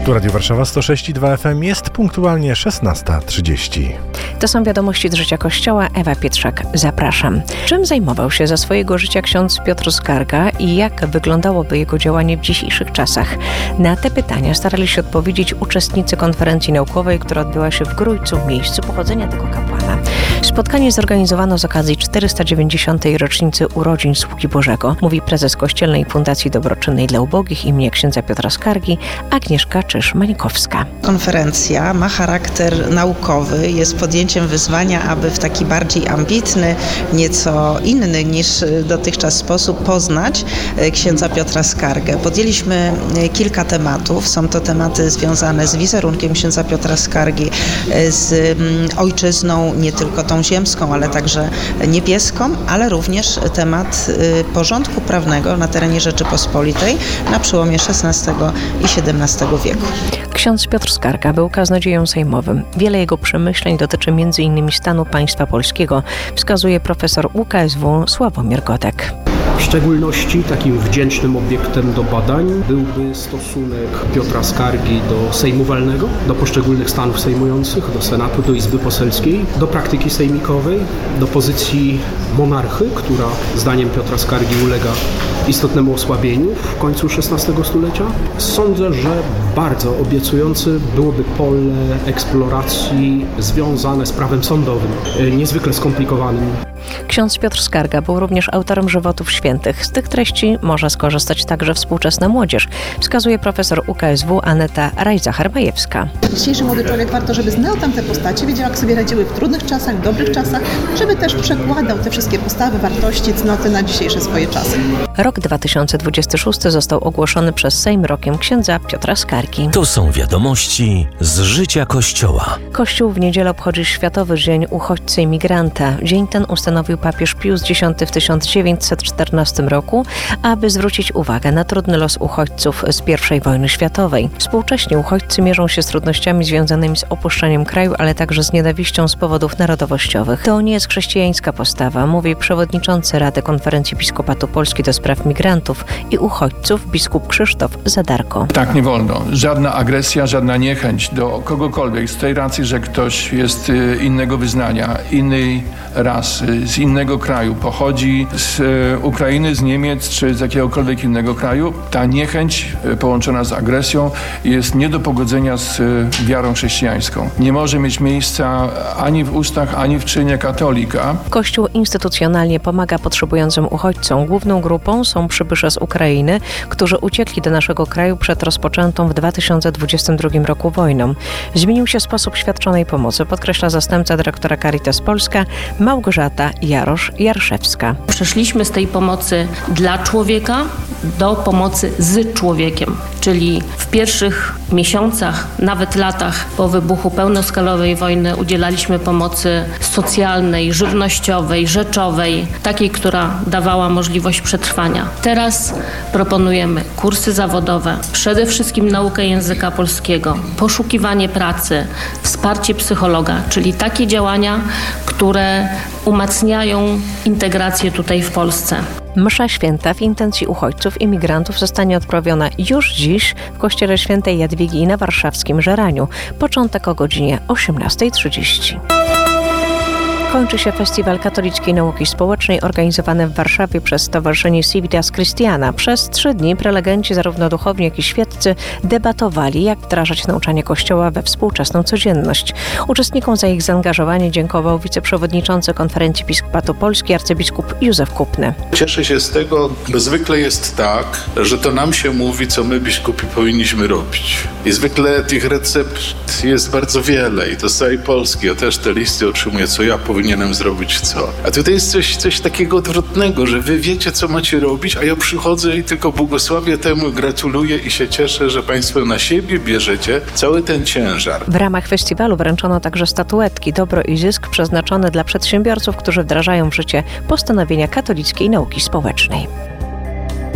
Tu Radio Warszawa 106,2 FM, jest punktualnie 16:30. To są wiadomości z życia Kościoła. Ewa Pietrzak, zapraszam. Czym zajmował się za swojego życia ksiądz Piotr Skarga i jak wyglądałoby jego działanie w dzisiejszych czasach? Na te pytania starali się odpowiedzieć uczestnicy konferencji naukowej, która odbyła się w Grójcu, miejscu pochodzenia tego kapłana. Spotkanie zorganizowano z okazji 490. rocznicy urodzin Sługi Bożego, mówi prezes Kościelnej Fundacji Dobroczynnej dla Ubogich imienia księdza Piotra Skargi, Agnieszka Czyż-Mańkowska. Konferencja ma charakter naukowy, jest podjęciem wyzwania, aby w taki bardziej ambitny, nieco inny niż dotychczas sposób poznać księdza Piotra Skargę. Podjęliśmy kilka tematów. Są to tematy związane z wizerunkiem księdza Piotra Skargi, z ojczyzną, nie tylko tą ziemską, ale także niebieską, ale również temat porządku prawnego na terenie Rzeczypospolitej na przełomie XVI i XVII wieku. Ksiądz Piotr Skarga był kaznodzieją sejmowym. Wiele jego przemyśleń dotyczy m.in. stanu państwa polskiego, wskazuje profesor UKSW Sławomir Godek. W szczególności takim wdzięcznym obiektem do badań byłby stosunek Piotra Skargi do Sejmu Walnego, do poszczególnych stanów sejmujących, do Senatu, do Izby Poselskiej, do praktyki sejmikowej, do pozycji monarchy, która zdaniem Piotra Skargi ulega istotnemu osłabieniu w końcu XVI stulecia. Sądzę, że bardzo obiecujący byłoby pole eksploracji związane z prawem sądowym, niezwykle skomplikowanym. Ksiądz Piotr Skarga był również autorem żywotów świętych. Z tych treści może skorzystać także współczesna młodzież, wskazuje profesor UKSW Aneta Rajza-Harbajewska. Dzisiejszy młody człowiek warto, żeby znał tamte postacie, wiedział, jak sobie radziły w trudnych czasach, w dobrych czasach, żeby też przekładał te wszystkie postawy, wartości, cnoty na dzisiejsze swoje czasy. Rok 2026 został ogłoszony przez Sejm rokiem księdza Piotra Skargi. To są wiadomości z życia Kościoła. Kościół w niedzielę obchodzi Światowy Dzień Uchodźcy i Migranta. Dzień ten ustanowił papież Pius X w 1914 roku, aby zwrócić uwagę na trudny los uchodźców z I wojny światowej. Współcześnie uchodźcy mierzą się z trudnościami związanymi z opuszczeniem kraju, ale także z nienawiścią z powodów narodowościowych. To nie jest chrześcijańska postawa, mówi przewodniczący Rady Konferencji Episkopatu Polski do spraw migrantów i uchodźców biskup Krzysztof Zadarko. Tak nie wolno. Żadna agresja, żadna niechęć do kogokolwiek z tej racji, że ktoś jest innego wyznania, innej rasy, z innego kraju, pochodzi z Ukrainy, z Niemiec czy z jakiegokolwiek innego kraju. Ta niechęć połączona z agresją jest nie do pogodzenia z wiarą chrześcijańską. Nie może mieć miejsca ani w ustach, ani w czynie katolika. Kościół instytucjonalnie pomaga potrzebującym uchodźcom. Główną grupą są przybysze z Ukrainy, którzy uciekli do naszego kraju przed rozpoczętą w 2022 roku wojną. Zmienił się sposób świadczonej pomocy, podkreśla zastępca dyrektora Caritas Polska Małgorzata Jaroszewska. Przeszliśmy z tej pomocy dla człowieka do pomocy z człowiekiem, czyli w pierwszych miesiącach, nawet latach po wybuchu pełnoskalowej wojny udzielaliśmy pomocy socjalnej, żywnościowej, rzeczowej, takiej, która dawała możliwość przetrwania. Teraz proponujemy kursy zawodowe, przede wszystkim naukę języka polskiego, poszukiwanie pracy, wsparcie psychologa, czyli takie działania, które umacniają integrację tutaj w Polsce. Msza święta w intencji uchodźców i migrantów zostanie odprawiona już dziś w kościele świętej Jadwigi na warszawskim Żeraniu. Początek o godzinie 18:30. Kończy się Festiwal Katolickiej Nauki Społecznej organizowany w Warszawie przez Stowarzyszenie Civitas Christiana. Przez 3 dni prelegenci, zarówno duchowni, jak i świeccy, debatowali, jak wdrażać nauczanie Kościoła we współczesną codzienność. Uczestnikom za ich zaangażowanie dziękował wiceprzewodniczący Konferencji Episkopatu Polski arcybiskup Józef Kupny. Cieszę się z tego, bo zwykle jest tak, że to nam się mówi, co my biskupi powinniśmy robić. I zwykle tych recept jest bardzo wiele i to z całej Polski. Ja też te listy otrzymuję, co ja powinienem zrobić co. A tutaj jest coś takiego odwrotnego, że wy wiecie, co macie robić, a ja przychodzę i tylko błogosławię temu, gratuluję i się cieszę, że państwo na siebie bierzecie cały ten ciężar. W ramach festiwalu wręczono także statuetki Dobro i Zysk przeznaczone dla przedsiębiorców, którzy wdrażają w życie postanowienia katolickiej nauki społecznej.